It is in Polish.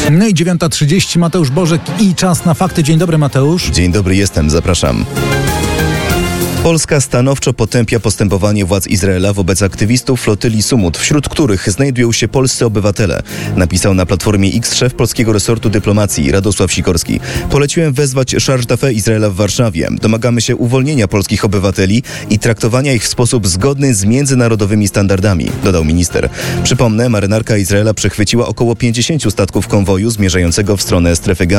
No i 9:30, Mateusz Bożek i czas na fakty. Dzień dobry, Mateusz. Dzień dobry, jestem, zapraszam. Polska stanowczo potępia postępowanie władz Izraela wobec aktywistów flotyli Sumut, wśród których znajdują się polscy obywatele. Napisał na Platformie X szef polskiego resortu dyplomacji Radosław Sikorski. Poleciłem wezwać Charge d'Affaires Izraela w Warszawie. Domagamy się uwolnienia polskich obywateli i traktowania ich w sposób zgodny z międzynarodowymi standardami, dodał minister. Przypomnę, marynarka Izraela przechwyciła około 50 statków konwoju zmierzającego w stronę strefy Gazy.